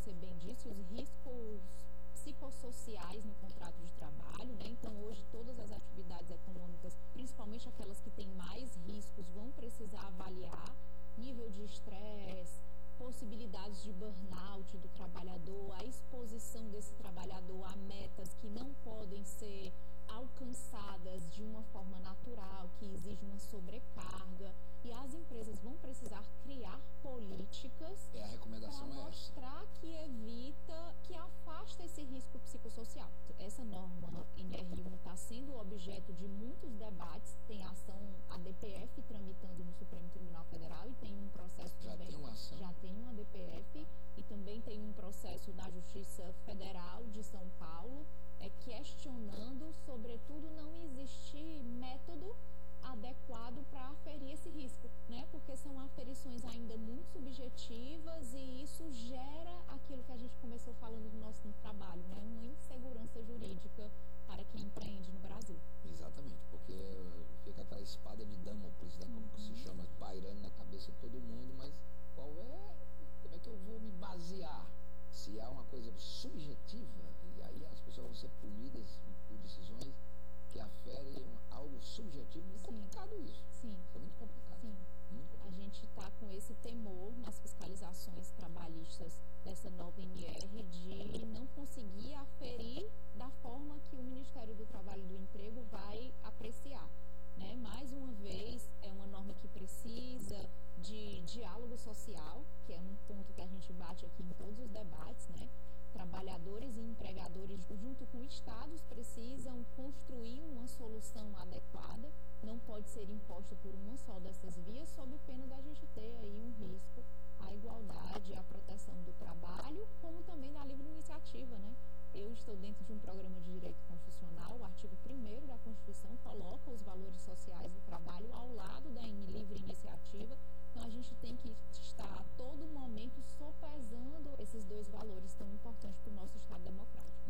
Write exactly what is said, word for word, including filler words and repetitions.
você bem disse, os riscos psicossociais no contrato de trabalho, né? Então, hoje, todas as atividades econômicas, principalmente aquelas que têm mais riscos, vão precisar avaliar nível de estresse, possibilidades de burnout do trabalhador, a exposição desse trabalhador a metas que não podem ser alcançadas de uma forma natural, que exige uma sobrecarga, e as empresas vão precisar criar políticas é, a recomendação para mostrar é que evita, que afasta esse risco psicossocial. Essa norma N R um está sendo objeto de muitos debates, tem ação, a D P F tramitando no Supremo Tribunal Federal, e tem um processo já também, tem uma ação. já tem uma D P F, e também tem um processo na Justiça Federal de São Paulo, é, questionando, sobretudo, não existir método adequado para aferir esse risco, né? Porque são aferições ainda muito subjetivas, e isso gera aquilo que a gente começou falando do nosso trabalho, né? Uma insegurança jurídica para quem empreende no Brasil. Exatamente, porque fica aquela espada de Damocles, né? Como que se chama, pairando na cabeça de todo mundo, mas qual é, como é que eu vou me basear? Se há uma coisa subjetiva, e aí as pessoas vão ser punidas por decisões que aferem algo subjetivo, muito Sim. complicado isso. Sim. É muito complicado. Sim. Muito complicado. A gente está com esse temor nas fiscalizações trabalhistas dessa nova N R de não conseguir aferir da forma que o Ministério do Trabalho e do Emprego vai apreciar, né? Mais uma vez, é uma norma que precisa de diálogo social, que é um ponto que a gente bate aqui em todos os debates, né? Trabalhadores e empregadores, junto com estados, precisam construir uma solução adequada, não pode ser imposta por uma só dessas vias, sob pena da gente ter aí um